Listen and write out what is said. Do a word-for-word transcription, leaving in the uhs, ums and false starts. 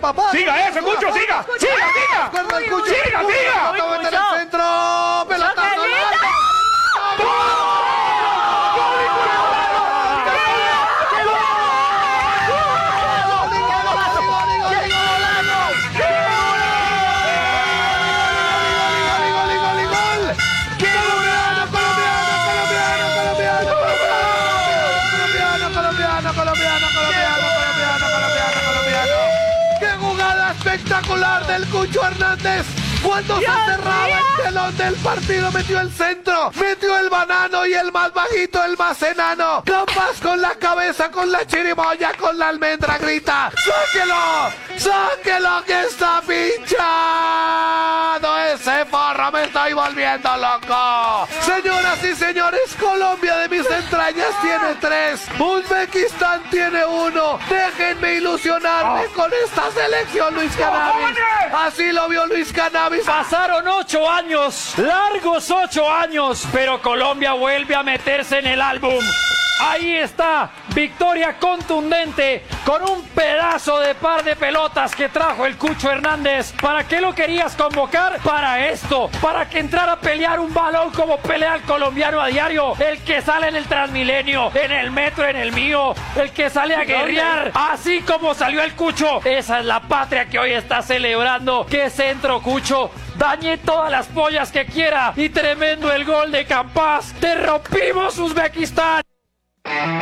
papá. Siga eso, Cucho, siga. Siga, siga. Cuerda el Cucho. Siga, siga. Pelota en el centro. Pelotazo. Espectacular del Cucho Hernández. Cuando se cerraba el telón del partido, metió el centro, metió el banano y el más bajito, el más enano. Campas con la cabeza, con la chirimoya, con la almendra, grita: ¡sáquelo! ¡Sáquelo que está pinchado! Ese forro, me estoy volviendo loco. Señoras y señores, Colombia de mis entrañas tiene tres, Uzbekistán tiene uno. Déjenme ilusionarme oh. con esta selección, Luis Cannabis. Así lo vio Luis Cannabis. Pasaron ocho años, largos ocho años, pero Colombia vuelve a meterse en el álbum. Ahí está, victoria contundente con un pedazo de par de pelotas que trajo el Cucho Hernández. ¿Para qué lo querías convocar? Para esto, para que entrara a pelear un balón como pelea el colombiano a diario, el que sale en el Transmilenio, en el metro, en el mío, el que sale a guerrear, así como salió el Cucho. Esa es la patria que hoy está celebrando. ¡Qué centro, Cucho! Dañé todas las pollas que quiera y tremendo el gol de Campas. ¡Te rompimos, Uzbekistán!